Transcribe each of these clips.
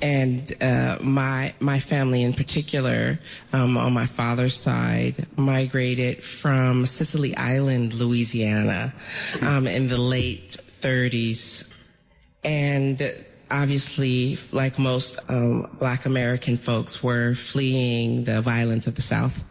And my family in particular, on my father's side, migrated from Sicily Island, Louisiana, in the late 30s. And obviously, like most Black American folks, were fleeing the violence of the South.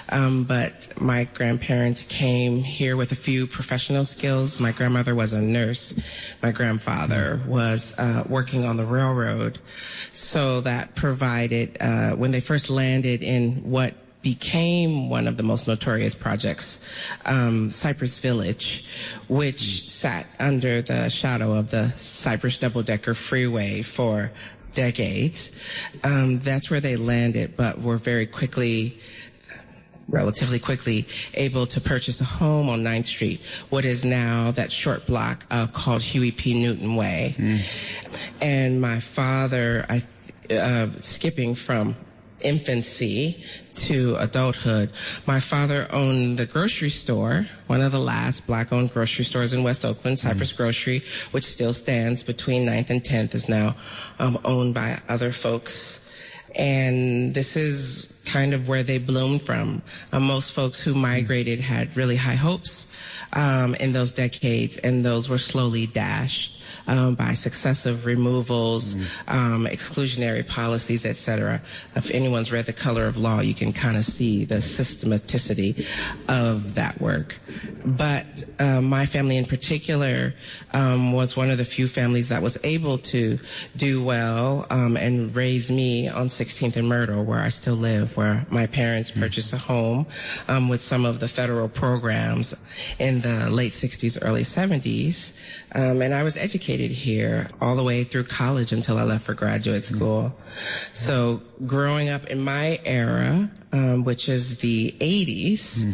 But my grandparents came here with a few professional skills. My grandmother was a nurse. My grandfather was working on the railroad. So that provided, when they first landed in what became one of the most notorious projects, Cypress Village, which sat under the shadow of the Cypress double-decker freeway for decades. That's where they landed, but were very quickly, relatively quickly, able to purchase a home on 9th Street, what is now that short block called Huey P. Newton Way. And my father, skipping from infancy to adulthood, my father owned the grocery store, one of the last Black-owned grocery stores in West Oakland, Cypress Grocery, which still stands between 9th and 10th, is now owned by other folks. And this is kind of where they bloomed from. Most folks who migrated had really high hopes in those decades, and those were slowly dashed by successive removals, exclusionary policies, etc. If anyone's read The Color of Law, you can kind of see the systematicity of that work. But my family in particular was one of the few families that was able to do well and raise me on 16th and Myrtle, where I still live, where my parents purchased a home with some of the federal programs in the late 60s, early 70s. And I was educated here all the way through college until I left for graduate school. So growing up in my era, which is the 80s,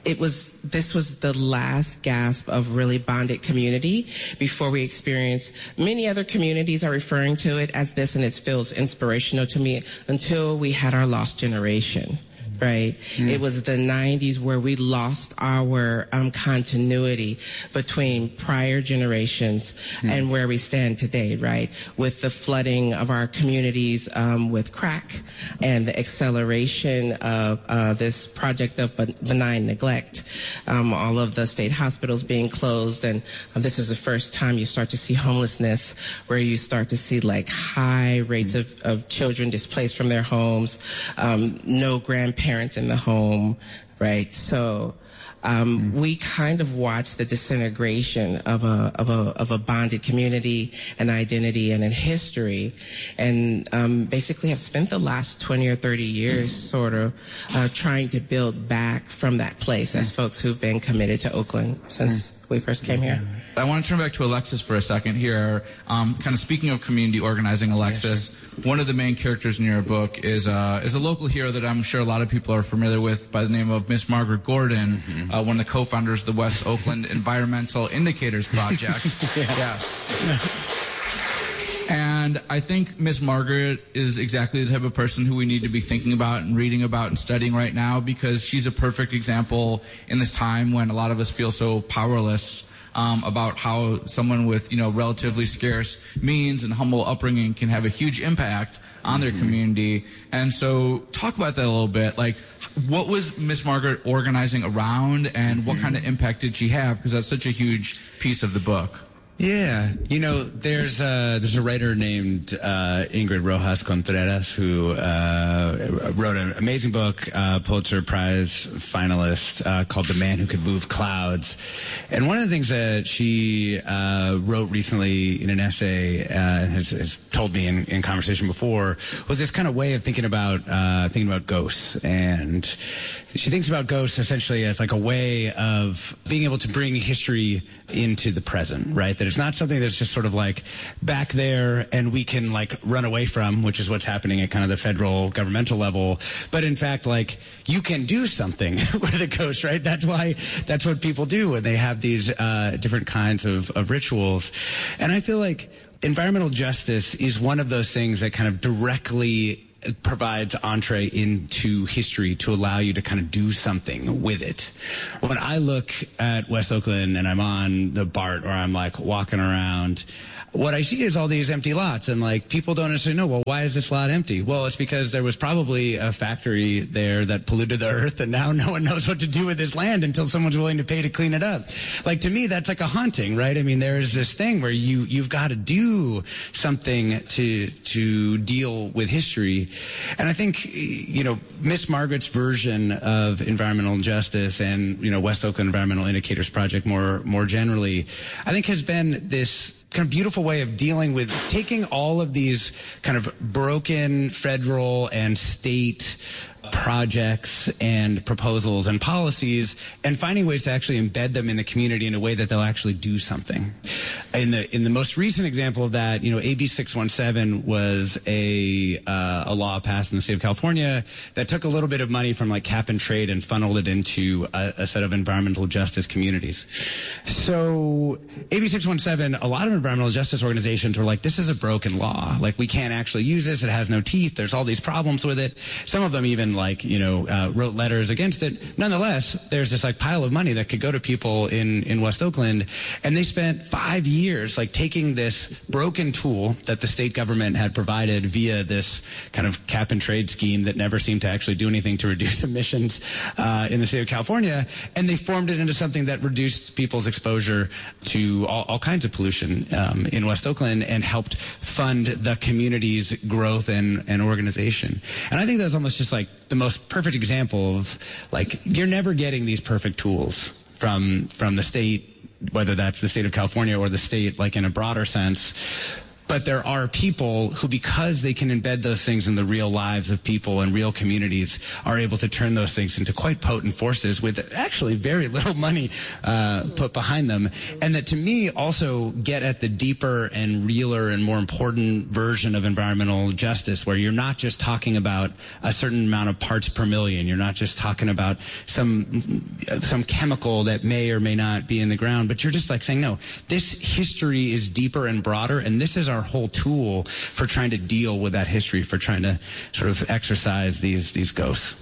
this was the last gasp of really bonded community before we experienced, many other communities are referring to it as this, and it feels inspirational to me, until we had our lost generation. Right. It was the 90s where we lost our continuity between prior generations and where we stand today, right? With the flooding of our communities with crack and the acceleration of this project of benign neglect, all of the state hospitals being closed. And this is the first time you start to see homelessness, where you start to see like high rates of children displaced from their homes, no grandparents in the home, right? So we kind of watched the disintegration of a bonded community and identity and in history, and basically have spent the last 20 or 30 years sort of trying to build back from that place as folks who've been committed to Oakland since we first came here. I want to turn back to Alexis for a second here. Kind of speaking of community organizing, Alexis, one of the main characters in your book is a local hero that I'm sure a lot of people are familiar with by the name of Miss Margaret Gordon, one of the co-founders of the West Oakland Environmental Indicators Project. And I think Miss Margaret is exactly the type of person who we need to be thinking about and reading about and studying right now, because she's a perfect example in this time when a lot of us feel so powerless about how someone with, relatively scarce means and humble upbringing can have a huge impact on their community. And so talk about that a little bit. Like, what was Miss Margaret organizing around, and what kind of impact did she have? Because that's such a huge piece of the book. Yeah, there's a writer named Ingrid Rojas Contreras who wrote an amazing book, Pulitzer Prize finalist, called The Man Who Could Move Clouds. And one of the things that she wrote recently in an essay, and has told me in conversation before, was this kind of way of thinking about ghosts. And she thinks about ghosts essentially as like a way of being able to bring history into the present, right? That it's not something that's just sort of like back there and we can like run away from, which is what's happening at kind of the federal governmental level. But in fact, like, you can do something with a ghost, right? That's what people do when they have these different kinds of rituals. And I feel like environmental justice is one of those things that kind of directly provides entree into history to allow you to kind of do something with it. When I look at West Oakland and I'm on the BART or I'm like walking around, what I see is all these empty lots, and like people don't necessarily know, well, why is this lot empty? Well, it's because there was probably a factory there that polluted the earth, and now no one knows what to do with this land until someone's willing to pay to clean it up. Like, to me, that's like a haunting, right? I mean, there's this thing where you've got to do something to deal with history. And I think, you know, Miss Margaret's version of environmental justice and, you know, West Oakland Environmental Indicators Project more generally, I think has been this kind of beautiful way of dealing with taking all of these kind of broken federal and state projects and proposals and policies and finding ways to actually embed them in the community in a way that they'll actually do something. In the most recent example of that, you know, AB 617 was a law passed in the state of California that took a little bit of money from like cap and trade and funneled it into a set of environmental justice communities. So AB 617, a lot of environmental justice organizations were like, this is a broken law. Like, we can't actually use this. It has no teeth. There's all these problems with it. Some of them even wrote letters against it. Nonetheless, there's this like pile of money that could go to people in West Oakland, and they spent 5 years like taking this broken tool that the state government had provided via this kind of cap and trade scheme that never seemed to actually do anything to reduce emissions in the state of California, and they formed it into something that reduced people's exposure to all kinds of pollution in West Oakland and helped fund the community's growth and organization. And I think that's almost just like the most perfect example of, like, you're never getting these perfect tools from the state, whether that's the state of California or the state, like, in a broader sense. But there are people who, because they can embed those things in the real lives of people and real communities, are able to turn those things into quite potent forces with actually very little money put behind them. And that, to me, also get at the deeper and realer and more important version of environmental justice, where you're not just talking about a certain amount of parts per million. You're not just talking about some chemical that may or may not be in the ground, but you're just like saying, no, this history is deeper and broader, and this is our whole tool for trying to deal with that history, for trying to sort of exercise these ghosts.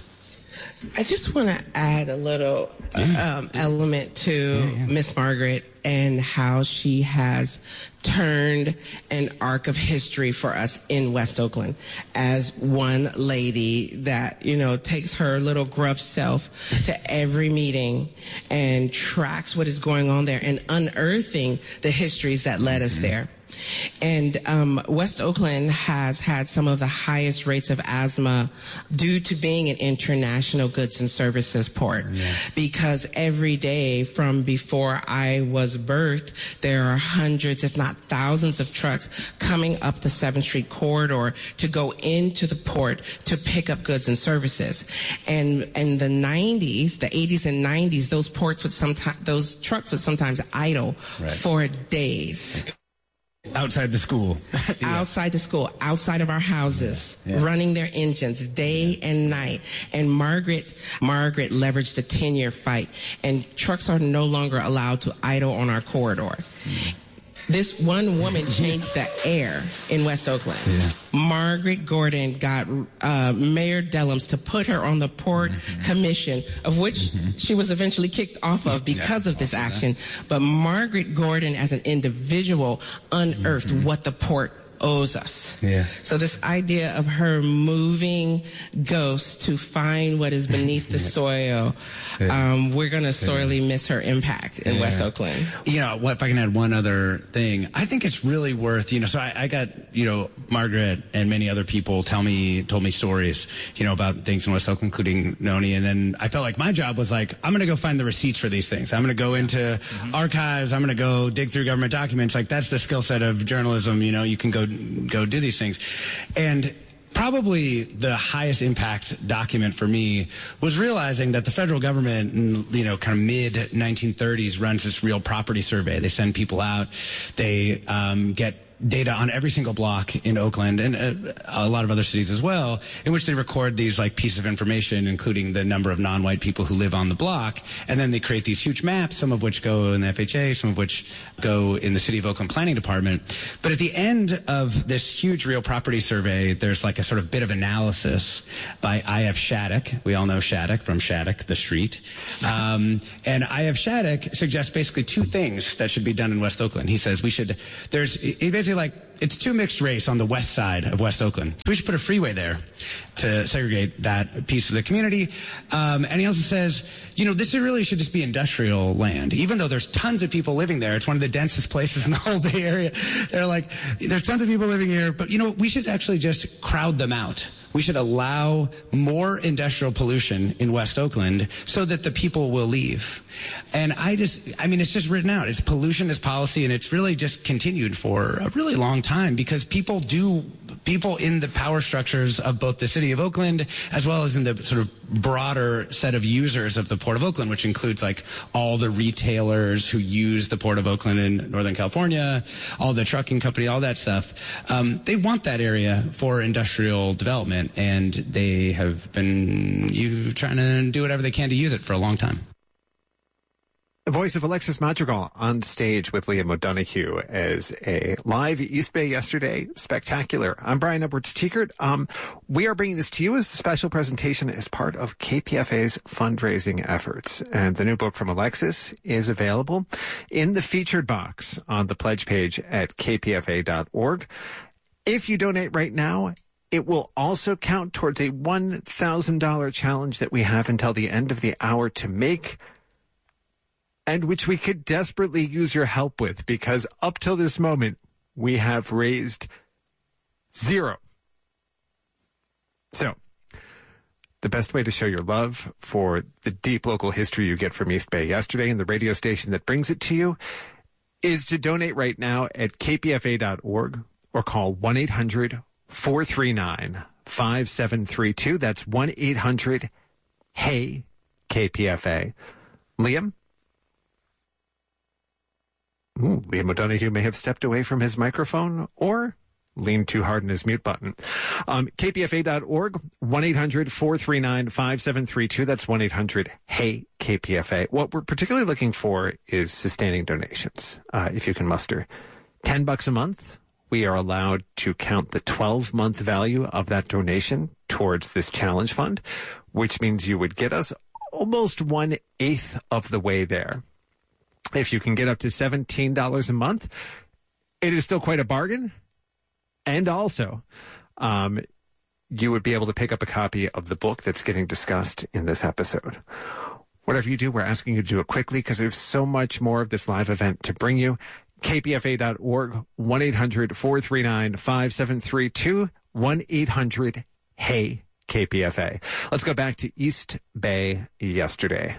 I just want to add a little element to Miss Margaret and how she has turned an arc of history for us in West Oakland as one lady that, you know, takes her little gruff self to every meeting and tracks what is going on there and unearthing the histories that led us there. And West Oakland has had some of the highest rates of asthma due to being an international goods and services port. Because every day from before I was birthed, there are hundreds, if not thousands, of trucks coming up the 7th Street corridor to go into the port to pick up goods and services. And in the 90s, the 80s and 90s, those trucks would sometimes idle for days. Outside the school. Outside the school, outside of our houses, running their engines day and night. And Margaret leveraged a 10-year fight, and trucks are no longer allowed to idle on our corridor. This one woman changed the air in West Oakland. Margaret Gordon got Mayor Dellums to put her on the Port Commission, of which she was eventually kicked off of because of this action. But Margaret Gordon, as an individual, unearthed what the port owes us. So this idea of her moving ghosts to find what is beneath the soil, we're going to sorely miss her impact in West Oakland. You know, if I can add one other thing, I think it's really worth, you know, so I got, you know, Margaret and many other people told me stories, you know, about things in West Oakland, including Noni, and then I felt like my job was like, I'm going to go find the receipts for these things. I'm going to go into archives. I'm going to go dig through government documents. Like, that's the skill set of journalism. You know, you can go do these things. And probably the highest impact document for me was realizing that the federal government in, you know, kind of mid 1930s runs this real property survey. They send people out. They get data on every single block in Oakland and a lot of other cities as well, in which they record these like pieces of information, including the number of non-white people who live on the block. And then they create these huge maps, some of which go in the FHA, some of which go in the City of Oakland Planning Department. But at the end of this huge real property survey, there's like a sort of bit of analysis by I.F. Shattuck. We all know Shattuck from Shattuck, the street. And I.F. Shattuck suggests basically two things that should be done in West Oakland. He says he basically like, it's too mixed race on the west side of West Oakland. We should put a freeway there to segregate that piece of the community. And he also says, this really should just be industrial land. Even though there's tons of people living there, it's one of the densest places in the whole Bay Area. They're like, there's tons of people living here, but we should actually just crowd them out. We should allow more industrial pollution in West Oakland so that the people will leave. And it's just written out. It's pollution is policy, and it's really just continued for a really long time because people in the power structures of both the City of Oakland as well as in the sort of broader set of users of the Port of Oakland, which includes like all the retailers who use the Port of Oakland in Northern California, all the trucking company, all that stuff. They want that area for industrial development, and they have been trying to do whatever they can to use it for a long time. The voice of Alexis Madrigal on stage with Liam O'Donoghue as a live East Bay Yesterday spectacular. I'm Brian Edwards-Tiekert. We are bringing this to you as a special presentation as part of KPFA's fundraising efforts. And the new book from Alexis is available in the featured box on the pledge page at kpfa.org. If you donate right now, it will also count towards a $1,000 challenge that we have until the end of the hour to make, and which we could desperately use your help with, because up till this moment, we have raised $0. So, the best way to show your love for the deep local history you get from East Bay Yesterday and the radio station that brings it to you is to donate right now at kpfa.org or call 1-800-439-5732. That's 1-800-HEY-KPFA. Liam? Liam O'Donoghue may have stepped away from his microphone or leaned too hard on his mute button. KPFA.org, 1-800-439-5732. That's 1-800-HEY-KPFA. What we're particularly looking for is sustaining donations. If you can muster $10 a month, we are allowed to count the 12-month value of that donation towards this challenge fund, which means you would get us almost 1/8 of the way there. If you can get up to $17 a month, it is still quite a bargain. And also, you would be able to pick up a copy of the book that's getting discussed in this episode. Whatever you do, we're asking you to do it quickly because there's so much more of this live event to bring you. KPFA.org, 1-800-439-5732, 1-800-HEY-KPFA. Let's go back to East Bay Yesterday.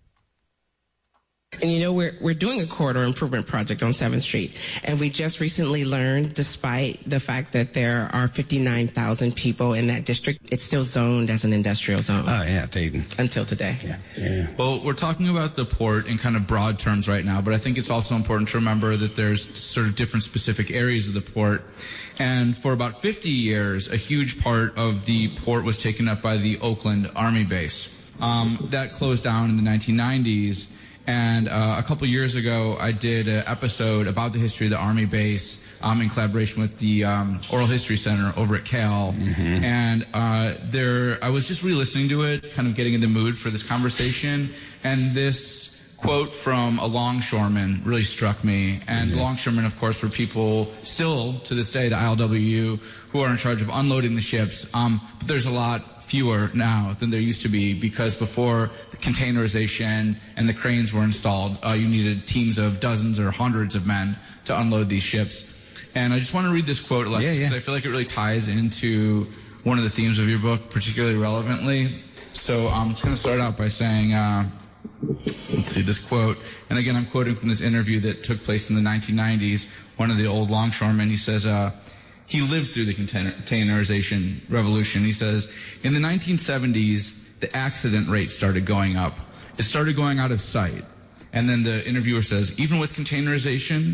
And we're doing a corridor improvement project on 7th Street. And we just recently learned, despite the fact that there are 59,000 people in that district, it's still zoned as an industrial zone. Oh, yeah. Until today. Yeah. Well, we're talking about the port in kind of broad terms right now, but I think it's also important to remember that there's sort of different specific areas of the port. And for about 50 years, a huge part of the port was taken up by the Oakland Army base. That closed down in the 1990s. And a couple years ago, I did an episode about the history of the Army base in collaboration with the Oral History Center over at Cal. Mm-hmm. And I was just re-listening to it, kind of getting in the mood for this conversation. And this quote from a longshoreman really struck me. And longshoremen, of course, were people still to this day, the ILWU, who are in charge of unloading the ships. But there's a lot fewer now than there used to be, because before the containerization and the cranes were installed, you needed teams of dozens or hundreds of men to unload these ships. And I just want to read this quote, Alexis, because I feel like it really ties into one of the themes of your book particularly relevantly. So I'm just going to start out by saying, let's see, this quote, and again, I'm quoting from this interview that took place in the 1990s. One of the old longshoremen, he says, he lived through the containerization revolution. He says, in the 1970s, the accident rate started going up. It started going out of sight. And then the interviewer says, even with containerization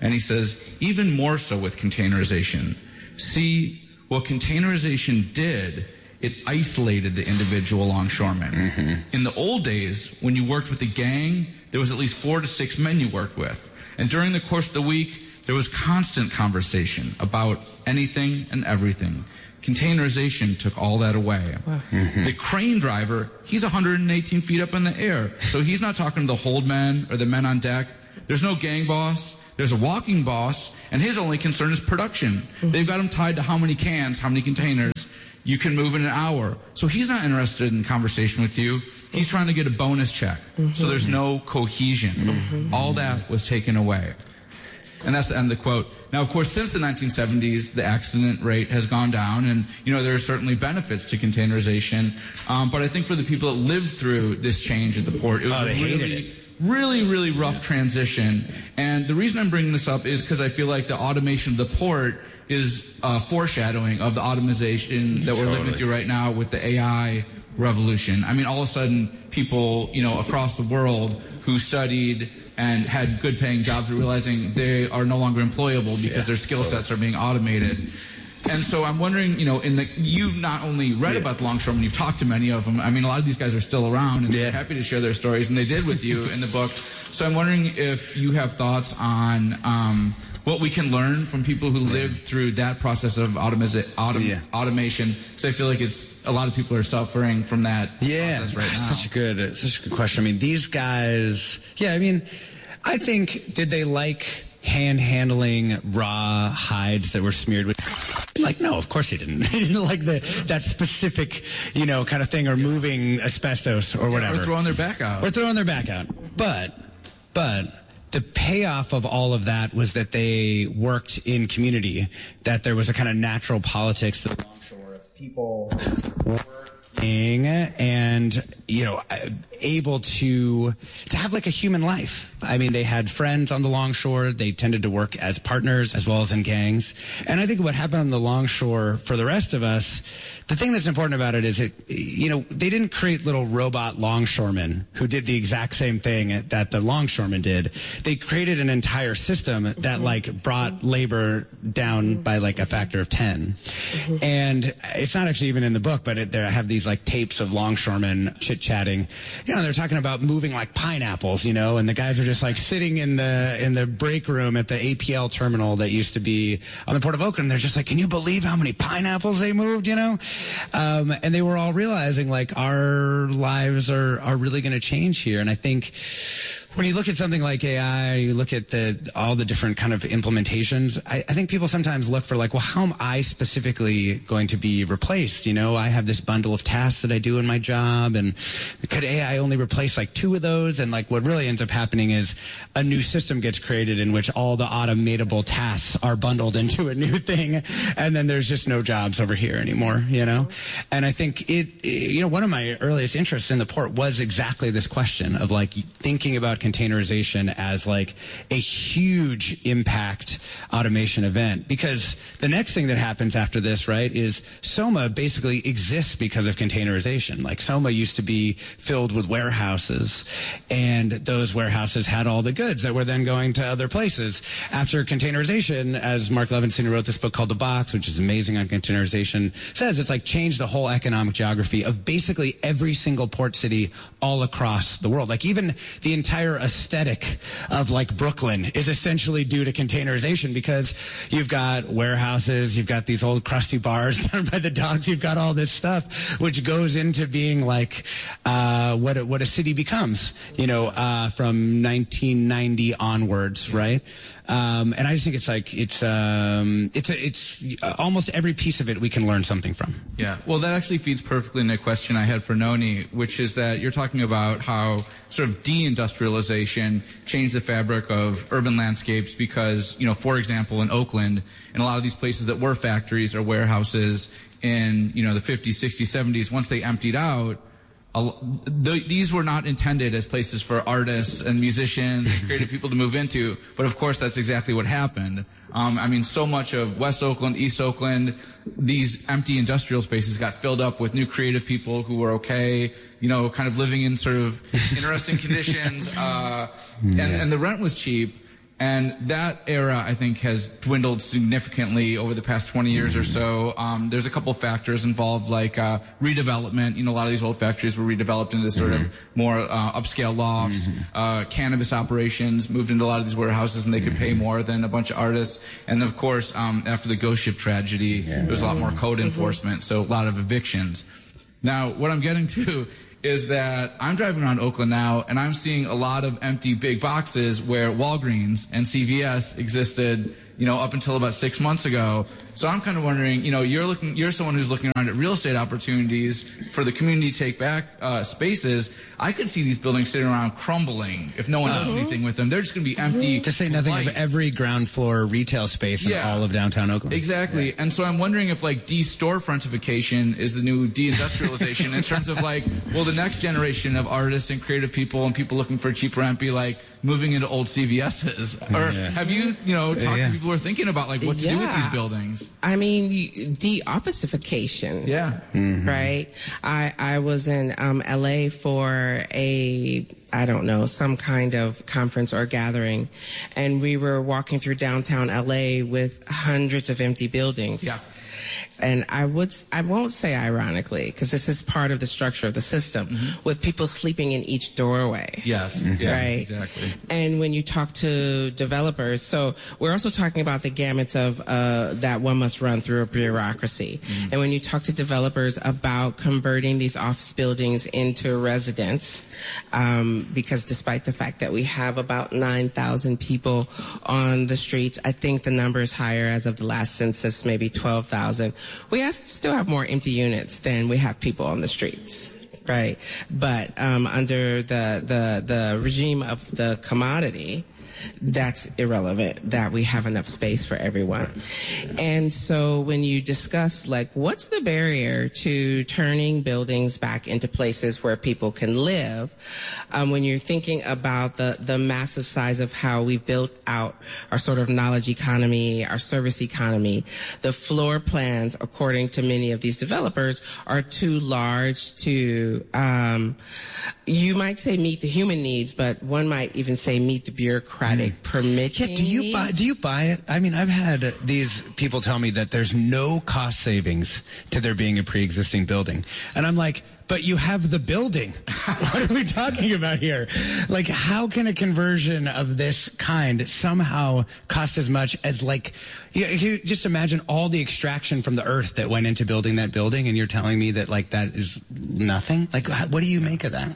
And he says, even more so with containerization. See, what containerization did, it isolated the individual longshoreman. Mm-hmm. In the old days, when you worked with a gang, there was at least 4 to 6 men you worked with. And during the course of the week, there was constant conversation about anything and everything. Containerization took all that away. Wow. Mm-hmm. The crane driver, he's 118 feet up in the air. So he's not talking to the hold men or the men on deck. There's no gang boss. There's a walking boss, and his only concern is production. Mm-hmm. They've got him tied to how many cans, how many containers you can move in an hour. So he's not interested in conversation with you. He's trying to get a bonus check. Mm-hmm. So there's no cohesion. Mm-hmm. All that was taken away. And that's the end of the quote. Now, of course, since the 1970s, the accident rate has gone down, and, there are certainly benefits to containerization. But I think for the people that lived through this change at the port, it was really rough transition. And the reason I'm bringing this up is because I feel like the automation of the port is foreshadowing of the automation that we're living through right now with the AI revolution. I mean, all of a sudden, people, across the world who studied and had good paying jobs are realizing they are no longer employable because their skill sets are being automated. And so I'm wondering, you've not only read about the longshoremen, you've talked to many of them. I mean, a lot of these guys are still around, and they're happy to share their stories, and they did with you in the book. So I'm wondering if you have thoughts on what we can learn from people who lived through that process of automation. So I feel like a lot of people are suffering from that process right now. Such a good question. I mean, these guys, I think, did they like hand-handling raw hides that were smeared with... Like, no, of course he didn't. He didn't like that specific, kind of thing, or moving asbestos or whatever. Or throwing their back out. But the payoff of all of that was that they worked in community, that there was a kind of natural politics to the longshore of people working and, able to have like a human life. I mean, they had friends on the longshore. They tended to work as partners as well as in gangs. And I think what happened on the longshore for the rest of us, the thing that's important about it is they didn't create little robot longshoremen who did the exact same thing that the longshoremen did. They created an entire system that brought labor down by a factor of 10. Mm-hmm. And it's not actually even in the book, but I have these tapes of longshoremen chit-chatting. They're talking about moving pineapples, and the guys are just sitting in the break room at the APL terminal that used to be on the Port of Oakland. They're just can you believe how many pineapples they moved, and they were all realizing our lives are really going to change here. And I think when you look at something like AI, you look at all the different kind of implementations, I think people sometimes look for well, how am I specifically going to be replaced? I have this bundle of tasks that I do in my job, and could AI only replace 2 of those? And what really ends up happening is a new system gets created in which all the automatable tasks are bundled into a new thing, and then there's just no jobs over here anymore, And I think one of my earliest interests in the port was exactly this question of thinking about containerization as a huge impact automation event, because the next thing that happens after this, right, is Soma basically exists because of containerization. Soma used to be filled with warehouses, and those warehouses had all the goods that were then going to other places. After containerization, as Mark Levinson, who wrote this book called The Box, which is amazing on containerization, says it's changed the whole economic geography of basically every single port city all across the world. Even the entire aesthetic of Brooklyn is essentially due to containerization, because you've got warehouses, you've got these old crusty bars down by the docks, you've got all this stuff which goes into being what a city becomes, from 1990 onwards, right? And I just think it's almost every piece of it we can learn something from. Yeah, well, that actually feeds perfectly in a question I had for Noni, which is that you're talking about how sort of deindustrialization changed the fabric of urban landscapes because, for example, in Oakland, and a lot of these places that were factories or warehouses in, the 50s, 60s, 70s, once they emptied out, these were not intended as places for artists and musicians and creative people to move into, but of course that's exactly what happened. So much of West Oakland, East Oakland, these empty industrial spaces got filled up with new creative people who were kind of living in sort of interesting conditions, and the rent was cheap. And that era, I think, has dwindled significantly over the past 20 years or so. There's a couple factors involved, like redevelopment. A lot of these old factories were redeveloped into sort of more upscale lofts. Cannabis operations moved into a lot of these warehouses, and they could pay more than a bunch of artists. And, of course, after the Ghost Ship tragedy, there was a lot more code enforcement, so a lot of evictions. Now, what I'm getting to is that I'm driving around Oakland now, and I'm seeing a lot of empty big boxes where Walgreens and CVS existed, up until about 6 months ago. So I'm kind of wondering, you're someone who's looking around at real estate opportunities for the community take back spaces. I could see these buildings sitting around crumbling if no one does anything with them. They're just going to be empty. To say nothing of every ground floor retail space in all of downtown Oakland. Exactly. Yeah. And so I'm wondering if de-storefrontification is the new deindustrialization in terms of will the next generation of artists and creative people and people looking for cheap rent be moving into old CVS's? Or have you, talked to people who are thinking about what to do with these buildings? I mean, de-officification. Yeah. Right? I was in LA for some kind of conference or gathering, and we were walking through downtown LA with hundreds of empty buildings. Yeah. And I won't say ironically, because this is part of the structure of the system, with people sleeping in each doorway. Yes. Right? Yeah, exactly. And when you talk to developers, so we're also talking about the gamut of that one must run through a bureaucracy. And when you talk to developers about converting these office buildings into residence, because despite the fact that we have about 9,000 people on the streets, I think the number is higher as of the last census, maybe 12,000. We still have more empty units than we have people on the streets, right? But under the regime of the commodity, that's irrelevant, that we have enough space for everyone. And so when you discuss, what's the barrier to turning buildings back into places where people can live, when you're thinking about the massive size of how we've built out our sort of knowledge economy, our service economy, the floor plans, according to many of these developers, are too large to, you might say meet the human needs, but one might even say meet the bureaucratic permitting. Yeah, do you buy it? I mean, I've had these people tell me that there's no cost savings to there being a pre-existing building. And I'm like, but you have the building. What are we talking about here? How can a conversion of this kind somehow cost as much as you just imagine all the extraction from the earth that went into building that building, and you're telling me that that is nothing? What do you make of that?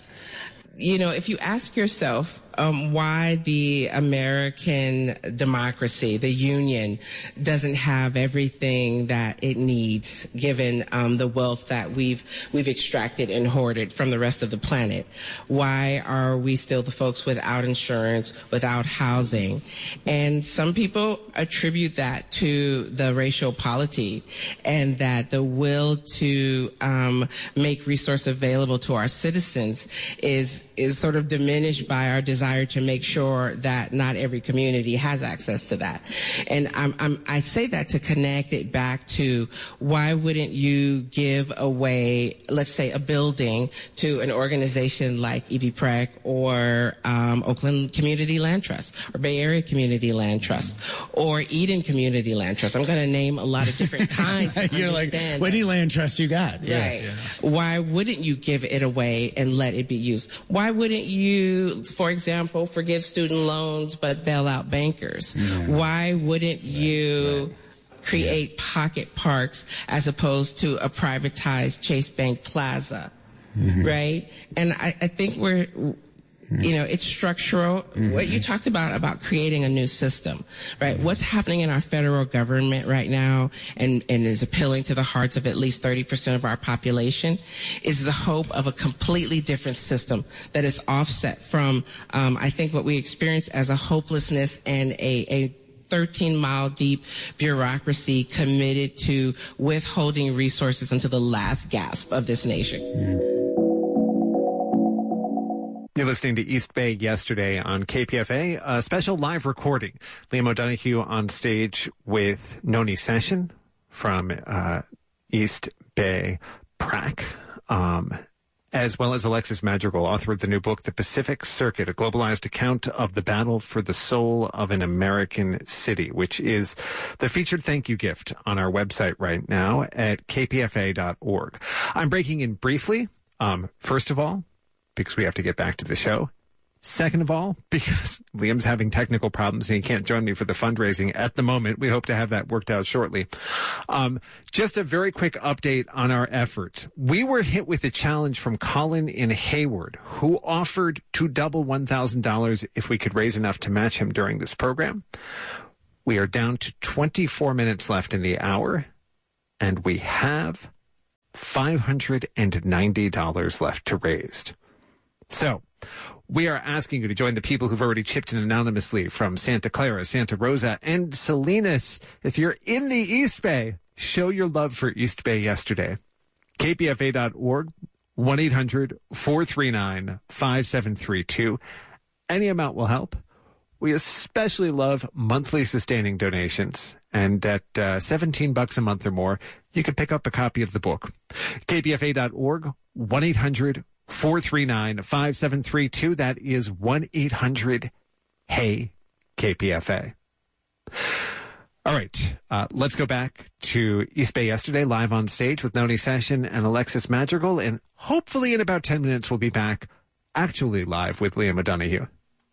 If you ask yourself why the American democracy, the union, doesn't have everything that it needs, given the wealth that we've extracted and hoarded from the rest of the planet, why are we still the folks without insurance, without housing? And some people attribute that to the racial polity, and that the will to make resource available to our citizens is sort of diminished by our desire to make sure that not every community has access to that. And I say that to connect it back to, why wouldn't you give away, let's say, a building to an organization like EBPREC or Oakland Community Land Trust or Bay Area Community Land Trust or Eden Community Land Trust? I'm going to name a lot of different kinds. You're what land trust you got? Right. Yeah. Why wouldn't you give it away and let it be used? Why wouldn't you, for example, forgive student loans but bail out bankers? Why wouldn't you create pocket parks as opposed to a privatized Chase Bank Plaza? Right? And I think it's structural. What you talked about creating a new system, right? What's happening in our federal government right now and is appealing to the hearts of at least 30% of our population is the hope of a completely different system that is offset from, I think, what we experience as a hopelessness and a 13-mile deep bureaucracy committed to withholding resources until the last gasp of this nation. You're listening to East Bay Yesterday on KPFA, a special live recording. Liam O'Donoghue on stage with Noni Session from East Bay PRAC. as well as Alexis Madrigal, author of the new book, The Pacific Circuit, a globalized account of the battle for the soul of an American city, which is the featured thank you gift on our website right now at kpfa.org. I'm breaking in briefly, first of all, because we have to get back to the show. Second of all, because Liam's having technical problems and he can't join me for the fundraising at the moment. We hope to have that worked out shortly. Just a very quick update on our efforts. We were hit with a challenge from Colin in Hayward, who offered to double $1,000 if we could raise enough to match him during this program. We are down to 24 minutes left in the hour, and we have $590 left to raise. So, we are asking you to join the people who've already chipped in anonymously from Santa Clara, Santa Rosa, and Salinas. If you're in the East Bay, show your love for East Bay yesterday. KPFA.org, 1-800-439-5732. Any amount will help. We especially love monthly sustaining donations. And at $17 a month or more, you can pick up a copy of the book. KPFA.org, 1-800-439-5732. That is 1-800-HEY-KPFA. All right, let's go back to East Bay yesterday, live on stage with Noni Session and Alexis Madrigal. And hopefully in about 10 minutes, we'll be back actually live with Liam O'Donoghue.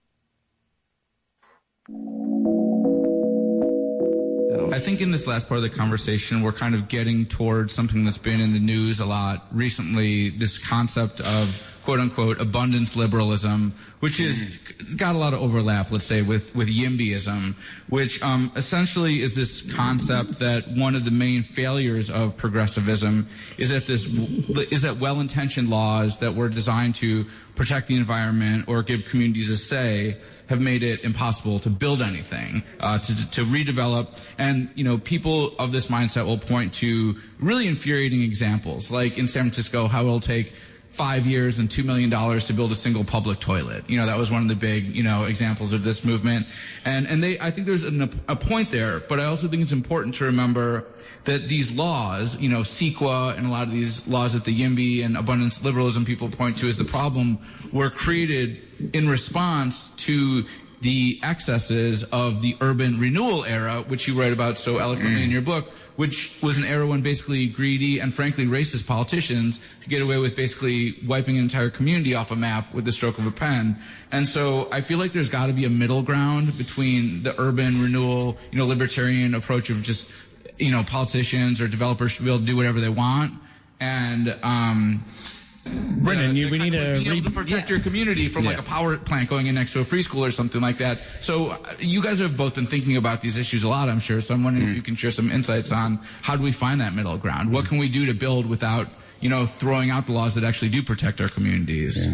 I think in this last part of the conversation, we're kind of getting towards something that's been in the news a lot recently, this concept of quote-unquote abundance liberalism, which is got a lot of overlap, let's say, with YIMBYism, which essentially is this concept that one of the main failures of progressivism is that well-intentioned laws that were designed to protect the environment or give communities a say have made it impossible to build anything, to redevelop. And, you know, people of this mindset will point to really infuriating examples, like in San Francisco, how it'll take 5 years and $2 million to build a single public toilet. You know, that was one of the big, examples of this movement. And I think there's a point there, but I also think it's important to remember that these laws, CEQA and a lot of these laws that the YIMBY and abundance liberalism people point to as the problem were created in response to the excesses of the urban renewal era, which you write about so eloquently in your book, which was an era when basically greedy and frankly racist politicians could get away with basically wiping an entire community off a map with the stroke of a pen. And so I feel like there's got to be a middle ground between the urban renewal, libertarian approach of just, politicians or developers should be able to do whatever they want. And, Brennan, we need to protect your community from like a power plant going in next to a preschool or something like that. So you guys have both been thinking about these issues a lot, I'm sure. So I'm wondering if you can share some insights on how do we find that middle ground? What can we do to build without, throwing out the laws that actually do protect our communities?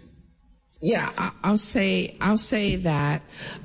Yeah, I'll say that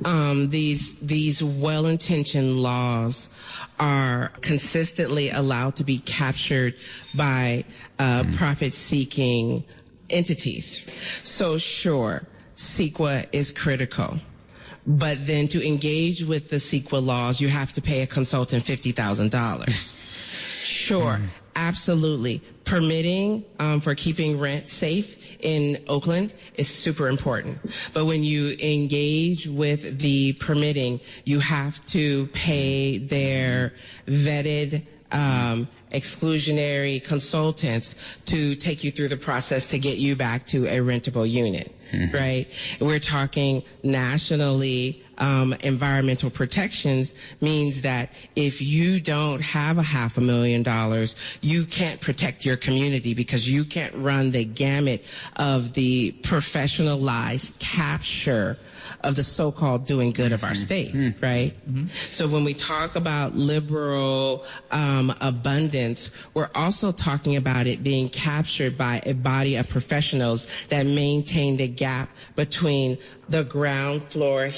these well-intentioned laws are consistently allowed to be captured by profit-seeking entities. So sure, CEQA is critical. But then to engage with the CEQA laws, you have to pay a consultant $50,000. Sure. Absolutely. Permitting for keeping rent safe in Oakland is super important. But when you engage with the permitting, you have to pay their vetted exclusionary consultants to take you through the process to get you back to a rentable unit, right? We're talking nationally. Environmental protections means that if you don't have $500,000, you can't protect your community because you can't run the gamut of the professionalized capture of the so-called doing good of our state, right? So when we talk about liberal abundance, we're also talking about it being captured by a body of professionals that maintain the gap between the ground floor humans and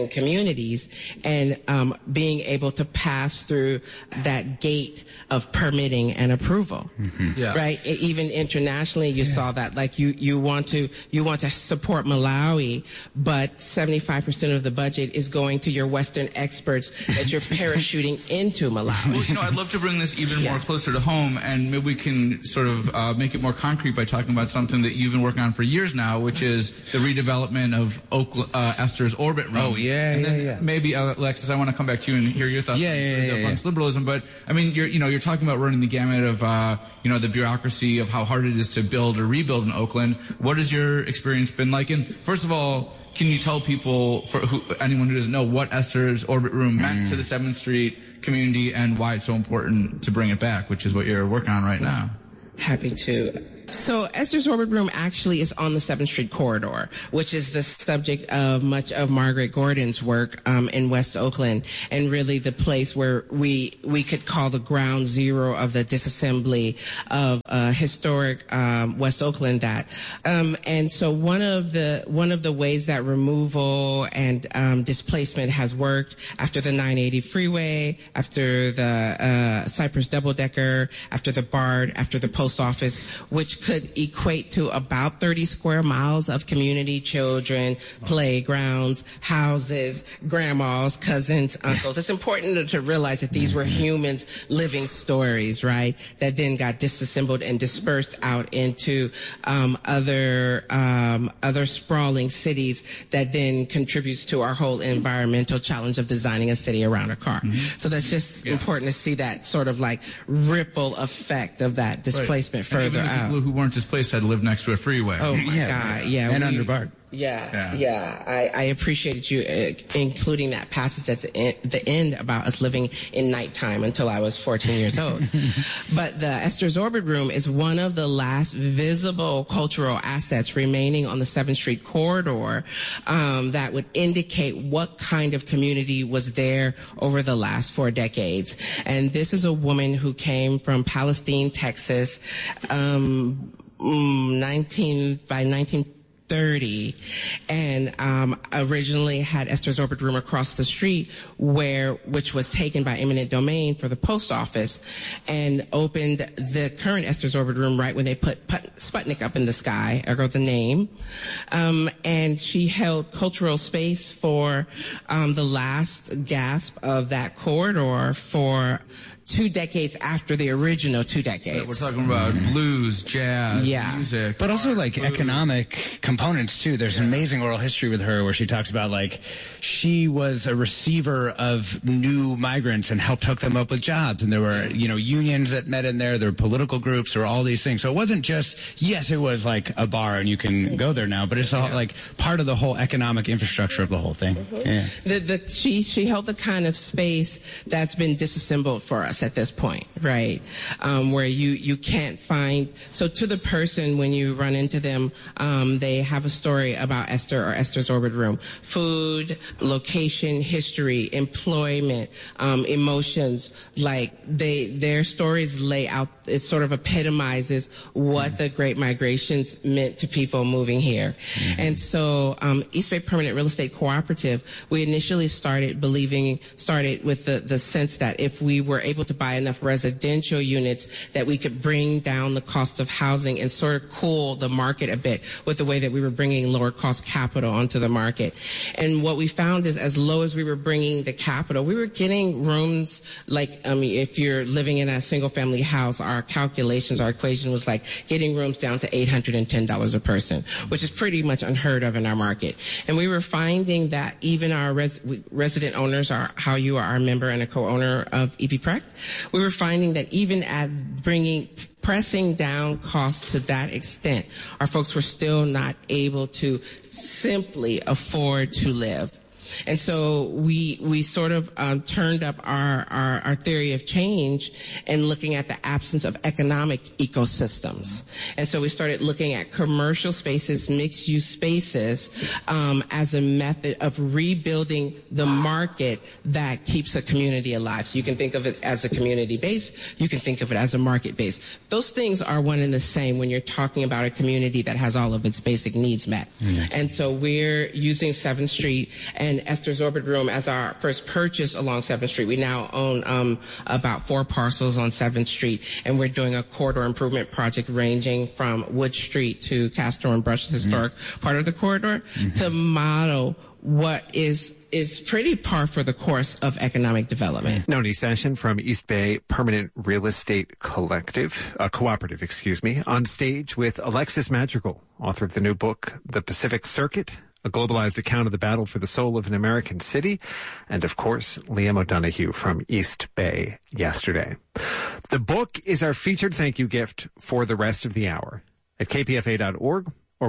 and communities, and being able to pass through that gate of permitting and approval. Yeah. Right? Even internationally, you saw that. Like you want to support Malawi, but 75% of the budget is going to your Western experts that you're parachuting into Malawi. Well, I'd love to bring this even more closer to home, and maybe we can sort of make it more concrete by talking about something that you've been working on for years now, which is the redevelopment of Esther's Orbit Room. Oh, yeah, and then yeah. Maybe, Alexis, I want to come back to you and hear your thoughts on Punk's liberalism, but, I mean, you're talking about running the gamut of, the bureaucracy of how hard it is to build or rebuild in Oakland. What has your experience been like? And first of all, can you tell people, anyone who doesn't know, what Esther's Orbit Room meant to the 7th Street community and why it's so important to bring it back, which is what you're working on right now? Happy to. So Esther's Orbit Room actually is on the 7th Street corridor, which is the subject of much of Margaret Gordon's work in West Oakland, and really the place where we could call the ground zero of the disassembly of historic West Oakland. And so one of the ways that removal and displacement has worked after the 980 freeway, after the Cypress double decker, after the BART, after the post office, which could equate to about 30 square miles of community, children, playgrounds, houses, grandmas, cousins, uncles. It's important to realize that these were humans living stories, right? That then got disassembled and dispersed out into other sprawling cities that then contributes to our whole environmental challenge of designing a city around a car. So that's just important to see that sort of like ripple effect of that displacement further out. People who weren't displaced had lived next to a freeway. Oh my God! Yeah, and under BART. Yeah. I appreciated you including that passage at the end about us living in nighttime until I was 14 years old. But the Esther's Orbit Room is one of the last visible cultural assets remaining on the 7th Street corridor that would indicate what kind of community was there over the last 4 decades. And this is a woman who came from Palestine, Texas, by 1930, and originally had Esther's Orbit Room across the street, which was taken by eminent domain for the post office, and opened the current Esther's Orbit Room right when they put Sputnik up in the sky, ergo the name. And she held cultural space for the last gasp of that corridor for 2 decades after the original 2 decades. We're talking about blues, jazz, music. But also like economic components too. There's an amazing oral history with her where she talks about like she was a receiver of new migrants and helped hook them up with jobs. And there were, unions that met in there. There were political groups. There were all these things. So it wasn't just, yes, it was like a bar and you can go there now, but it's all like part of the whole economic infrastructure of the whole thing. Yeah. She held the kind of space that's been disassembled for us at this point, right? Where you can't find, so to the person when you run into them, they have a story about Esther or Esther's Orbit Room. Food, location, history, employment, emotions, like their stories lay out, it sort of epitomizes what the Great Migrations meant to people moving here. And so East Bay Permanent Real Estate Cooperative, we initially started with the sense that if we were able to buy enough residential units that we could bring down the cost of housing and sort of cool the market a bit with the way that we were bringing lower cost capital onto the market. And what we found is as low as we were bringing the capital, we were getting rooms like, if you're living in a single family house, our equation was like getting rooms down to $810 a person, which is pretty much unheard of in our market. And we were finding that even our resident owners, how you are our member and a co-owner of EP Prec, we were finding that even at pressing down costs to that extent, our folks were still not able to simply afford to live. And so we sort of turned up our theory of change and looking at the absence of economic ecosystems. And so we started looking at commercial spaces, mixed-use spaces, as a method of rebuilding the market that keeps a community alive. So you can think of it as a community base. You can think of it as a market base. Those things are one and the same when you're talking about a community that has all of its basic needs met. And so we're using 7th Street and Esther's Orbit Room as our first purchase along 7th Street. We now own about 4 parcels on 7th Street, and we're doing a corridor improvement project ranging from Wood Street to Castor and Brush, the historic part of the corridor, to model what is pretty par for the course of economic development. Noni Session from East Bay Permanent Real Estate Cooperative, on stage with Alexis Madrigal, author of the new book, The Pacific Circuit, a globalized account of the battle for the soul of an American city, and of course, Liam O'Donoghue from East Bay yesterday. The book is our featured thank you gift for the rest of the hour at kpfa.org or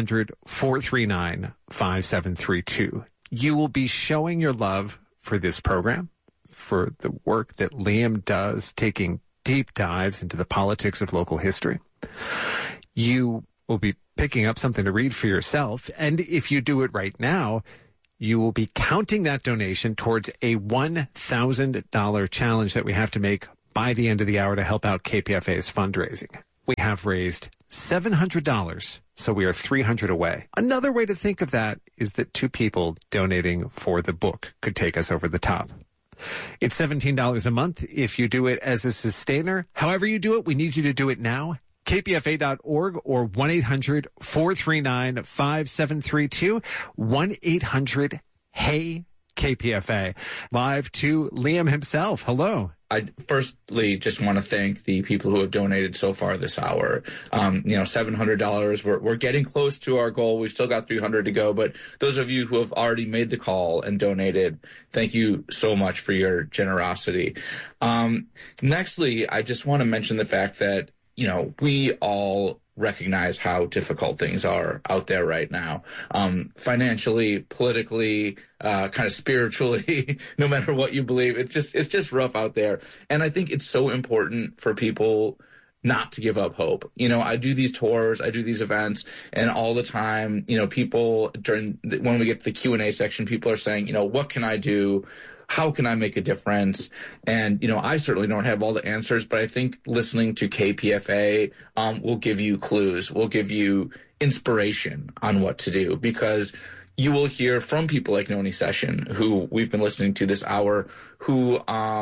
1-800-439-5732. You will be showing your love for this program, for the work that Liam does, taking deep dives into the politics of local history. You will be picking up something to read for yourself, and if you do it right now, you will be counting that donation towards a $1,000 challenge that we have to make by the end of the hour to help out KPFA's fundraising. We have raised $700, so we are $300 away. Another way to think of that is that 2 people donating for the book could take us over the top. It's $17 a month if you do it as a sustainer. However you do it, we need you to do it now. kpfa.org or 1-800-439-5732, 1-800-HEY-KPFA. Live to Liam himself. Hello. I firstly just want to thank the people who have donated so far this hour. $700. We're getting close to our goal. We've still got 300 to go. But those of you who have already made the call and donated, thank you so much for your generosity. Nextly, I just want to mention the fact that, we all recognize how difficult things are out there right now, financially, politically, kind of spiritually, no matter what you believe. It's just rough out there. And I think it's so important for people not to give up hope. I do these tours, I do these events, and all the time, people when we get to the Q&A section, people are saying, what can I do? How can I make a difference? And, I certainly don't have all the answers, but I think listening to KPFA will give you clues, will give you inspiration on what to do, because you will hear from people like Noni Session, who we've been listening to this hour, who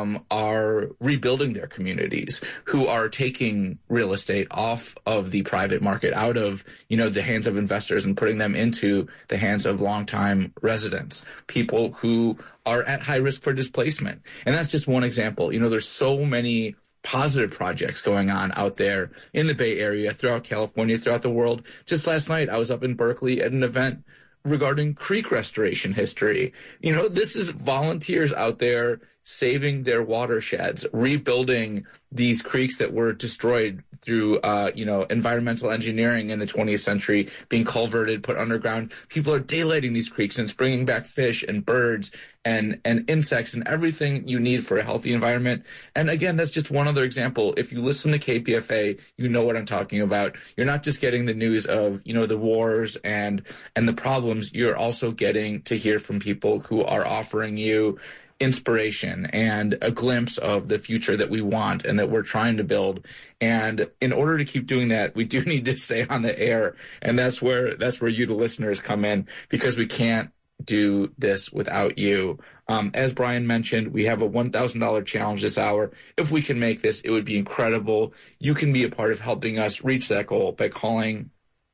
are rebuilding their communities, who are taking real estate off of the private market, out of, the hands of investors and putting them into the hands of longtime residents, people who are at high risk for displacement. And that's just one example. There's so many positive projects going on out there in the Bay Area, throughout California, throughout the world. Just last night, I was up in Berkeley at an event regarding creek restoration history. This is volunteers out there saving their watersheds, rebuilding these creeks that were destroyed through, environmental engineering in the 20th century, being culverted, put underground. People are daylighting these creeks, and it's bringing back fish and birds and insects and everything you need for a healthy environment. And again, that's just one other example. If you listen to KPFA, you know what I'm talking about. You're not just getting the news of, the wars and the problems. You're also getting to hear from people who are offering you inspiration and a glimpse of the future that we want and that we're trying to build. And in order to keep doing that, we do need to stay on the air. And that's where you, the listeners, come in, because we can't do this without you. As Brian mentioned, we have a $1,000 challenge this hour. If we can make this, it would be incredible. You can be a part of helping us reach that goal by calling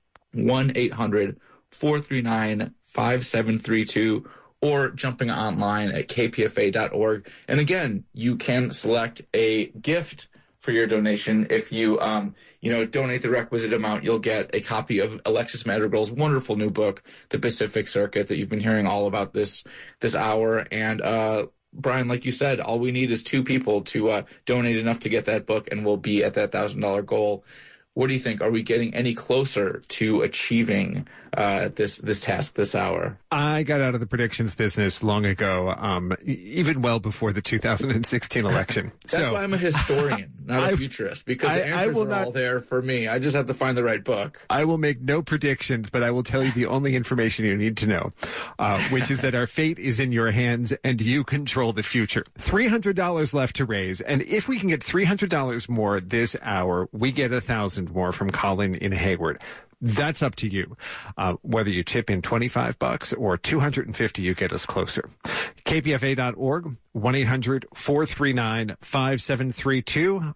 1-800-439-5732 or jumping online at kpfa.org. And again, you can select a gift for your donation. If you, donate the requisite amount, you'll get a copy of Alexis Madrigal's wonderful new book, The Pacific Circuit, that you've been hearing all about this hour. And, Brian, like you said, all we need is 2 people to donate enough to get that book, and we'll be at that $1,000 goal. What do you think? Are we getting any closer to achieving this task this hour? I got out of the predictions business long ago, even well before the 2016 election. That's why I'm a historian, not a futurist, because the answers are all there for me. I just have to find the right book. I will make no predictions, but I will tell you the only information you need to know, which is that our fate is in your hands and you control the future. $300 left to raise, and if we can get $300 more this hour, we get $1,000. $1,000 more from Colin in Hayward. That's up to you. Whether you chip in $25 or $250, you get us closer. KPFA.org, 1-800-439-5732,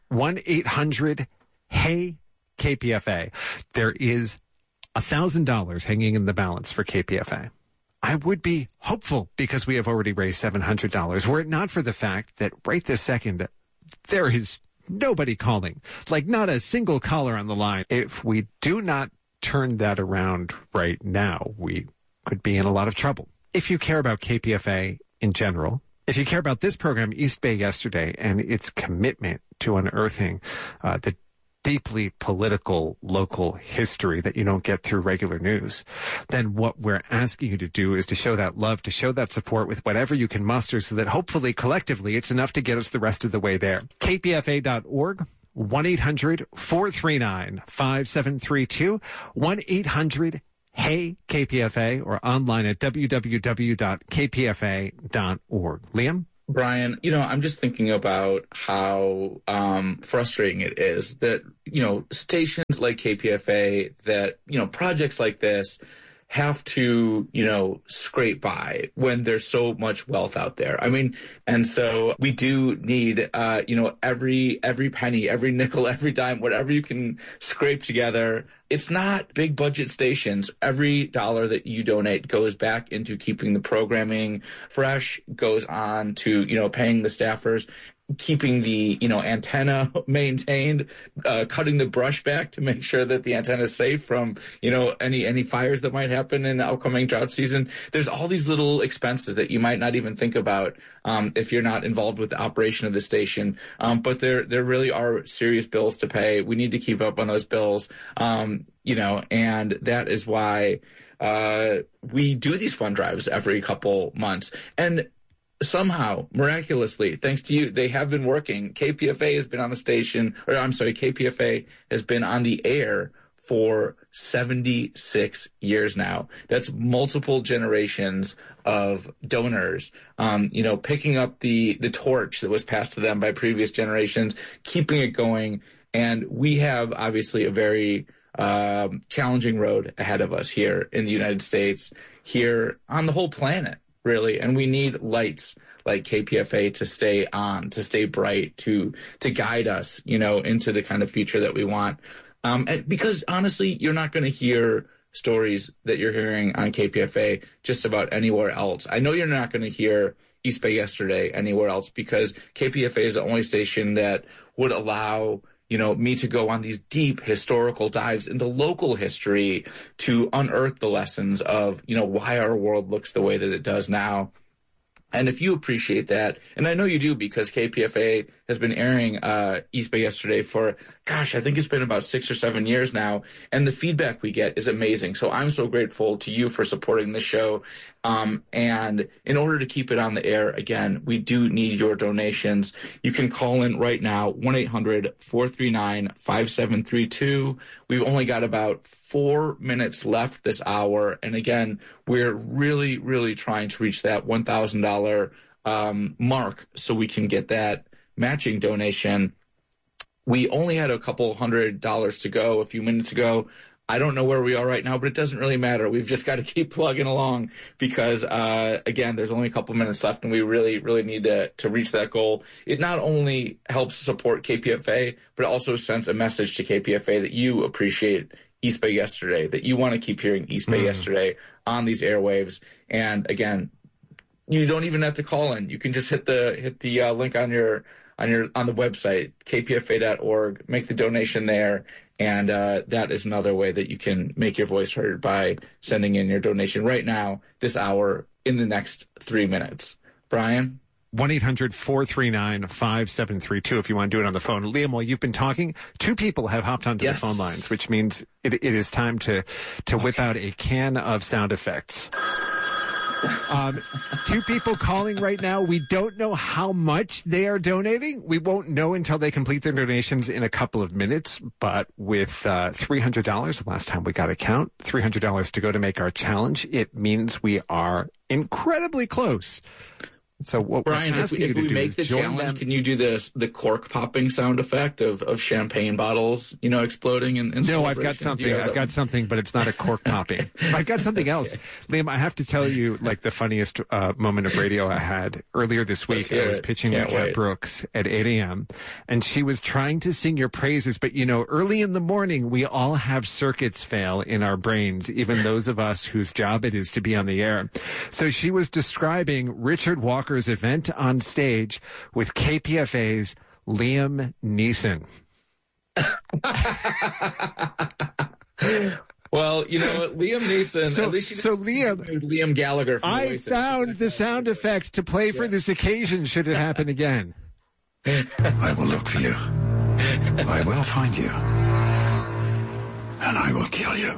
1-800-HEY-KPFA. There is $1,000 hanging in the balance for KPFA. I would be hopeful because we have already raised $700. Were it not for the fact that right this second, there is nobody calling, like not a single caller on the line. If we do not turn that around right now, we could be in a lot of trouble. If you care about KPFA in general, if you care about this program, East Bay Yesterday, and its commitment to unearthing the deeply political local history that you don't get through regular news, then what we're asking you to do is to show that love, to show that support with whatever you can muster so that hopefully collectively it's enough to get us the rest of the way there. KPFA.org, 1-800-439-5732, 1-800-HEY-KPFA, or online at www.kpfa.org. Liam? Brian, I'm just thinking about how frustrating it is that, stations like KPFA, that, projects like this have to, scrape by when there's so much wealth out there. I mean, and so we do need, every penny, every nickel, every dime, whatever you can scrape together. It's not big budget stations. Every dollar that you donate goes back into keeping the programming fresh, goes on to, paying the staffers, keeping the, antenna maintained, cutting the brush back to make sure that the antenna is safe from, any fires that might happen in the upcoming drought season. There's all these little expenses that you might not even think about if you're not involved with the operation of the station. But there really are serious bills to pay. We need to keep up on those bills, and that is why we do these fund drives every couple months. And somehow, miraculously, thanks to you, they have been working. KPFA has been on the station, KPFA has been on the air for 76 years now. That's multiple generations of donors, picking up the torch that was passed to them by previous generations, keeping it going. And we have obviously a very challenging road ahead of us here in the United States, here on the whole planet, really. And we need lights like KPFA to stay on, to stay bright, to guide us, into the kind of future that we want. And because honestly, you're not going to hear stories that you're hearing on KPFA just about anywhere else. I know you're not going to hear East Bay Yesterday anywhere else because KPFA is the only station that would allow me to go on these deep historical dives into local history to unearth the lessons of, why our world looks the way that it does now. And if you appreciate that, and I know you do because KPFA has been airing East Bay Yesterday for, I think it's been about 6 or 7 years now, and the feedback we get is amazing. So I'm so grateful to you for supporting the show. And in order to keep it on the air, again, we do need your donations. You can call in right now, 1-800-439-5732. We've only got about 4 minutes left this hour. And again, we're really, really trying to reach that $1,000 mark so we can get that matching donation. We only had a couple $100 to go a few minutes ago. I don't know where we are right now, but it doesn't really matter. We've just got to keep plugging along because, again, there's only a couple minutes left and we really, really need to reach that goal. It not only helps support KPFA, but it also sends a message to KPFA that you appreciate East Bay Yesterday, that you want to keep hearing East Bay Yesterday on these airwaves. And again, you don't even have to call in. You can just hit the link on the website, kpfa.org, make the donation there. And that is another way that you can make your voice heard by sending in your donation right now, this hour, in the next 3 minutes. Brian? 1-800-439-5732 if you want to do it on the phone. Liam, while you've been talking, 2 people have hopped onto the phone lines, which means it is time to whip out a can of sound effects. 2 people calling right now. We don't know how much they are donating. We won't know until they complete their donations in a couple of minutes. But with $300, the last time we got a count, $300 to go to make our challenge, it means we are incredibly close So what Brian, if we make the challenge, can you do the cork popping sound effect of champagne bottles, exploding? No, I've got something. I've got something, but it's not a cork popping. I've got something else. Liam, I have to tell you, like, the funniest moment of radio I had earlier this week. I was pitching with Kat Brooks at 8 a.m., and she was trying to sing your praises. But, early in the morning, we all have circuits fail in our brains, even those of us whose job it is to be on the air. So she was describing Richard Walker's event on stage with KPFA's Liam Neeson. Well, Liam Neeson. At least Liam Gallagher. I found the sound effect to play for this occasion. Should it happen again? I will look for you. I will find you, and I will kill you.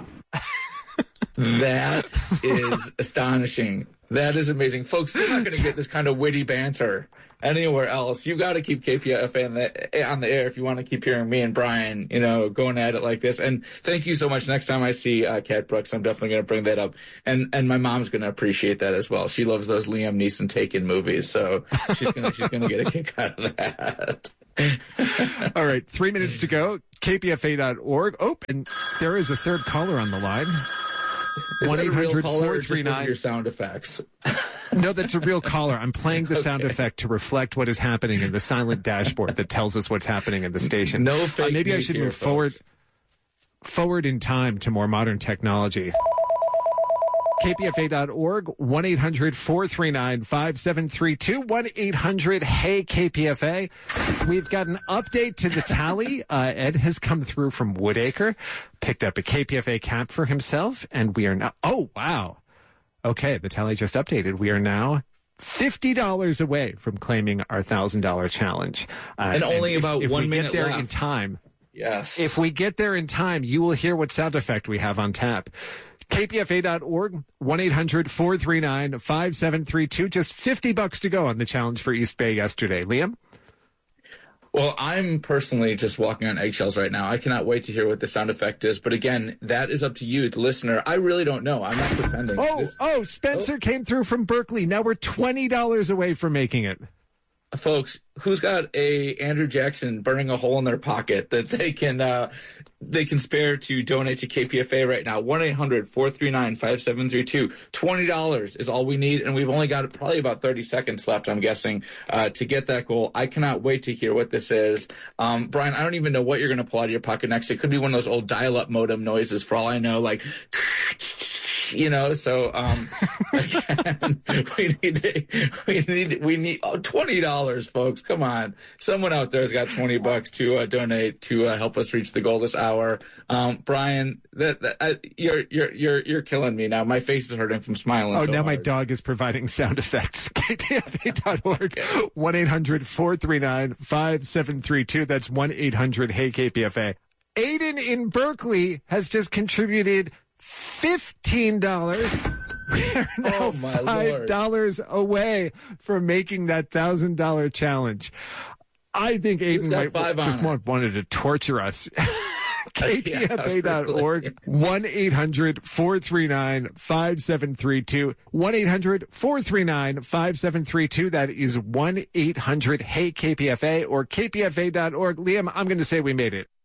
That is astonishing. That is amazing. Folks, you're not going to get this kind of witty banter anywhere else. You got to keep KPFA on the air if you want to keep hearing me and Brian, going at it like this. And thank you so much. Next time I see Kat Brooks, I'm definitely going to bring that up. And my mom's going to appreciate that as well. She loves those Liam Neeson Taken movies, so she's going to get a kick out of that. All right, 3 minutes to go. KPFA.org. Oh, and there is a third caller on the line. 1-800-439 your sound effects. No, that's a real caller. I'm playing the sound effect to reflect what is happening in the silent dashboard that tells us what's happening in the station. No fake maybe I news should here, move folks. forward in time to more modern technology. KPFA.org, 1-800-439-5732, 1-800-HEY-KPFA. We've got an update to the tally. Ed has come through from Woodacre, picked up a KPFA cap for himself, and we are now, oh, wow. Okay, the tally just updated. We are now $50 away from claiming our $1,000 challenge. And only about 1 minute left. If we get there left. in time. Yes. If we get there in time, you will hear what sound effect we have on tap. KPFA.org, 1-800-439-5732. Just $50 to go on the challenge for East Bay yesterday. Liam? Well, I'm personally just walking on eggshells right now. I cannot wait to hear what the sound effect is. But again, that is up to you, the listener. I really don't know. I'm not pretending. Spencer came through from Berkeley. Now we're $20 away from making it. Folks, who's got a Andrew Jackson burning a hole in their pocket that they can spare to donate to KPFA right now? 1-800-439-5732. $20 is all we need, and we've only got probably about 30 seconds left, I'm guessing, to get that goal. I cannot wait to hear what this is. Brian, I don't even know what you're going to pull out of your pocket next. It could be one of those old dial-up modem noises for all I know, like... so again, we need $20, folks. Come on, someone out there has got $20 to donate to help us reach the goal this hour. Brian, you're killing me now. My face is hurting from smiling. Oh, so now hard. my dog is providing sound effects. KPFA.org, 1-800-439-5732. That's 1-800-HEY-KPFA. Aiden in Berkeley has just contributed $15. We're now $5 away from making that $1,000 challenge. I think Aiden wanted to torture us. KPFA.org, 1-800-439-5732, 1-800-439-5732. That is 1-800-HEY-KPFA or KPFA.org. Liam, I'm going to say we made it.